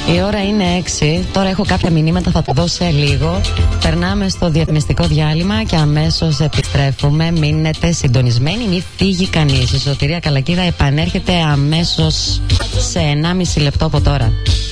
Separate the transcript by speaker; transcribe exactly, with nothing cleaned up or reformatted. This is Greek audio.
Speaker 1: Η ώρα είναι έξι. Τώρα έχω κάποια μηνύματα, θα το δώσω σε λίγο. Περνάμε στο διαφημιστικό διάλειμμα και αμέσως επιστρέφουμε. Μείνετε συντονισμένοι, μην φύγει κανείς. Η Σωτηρία Καλακίδα επανέρχεται αμέσως σε ενάμιση λεπτό από τώρα.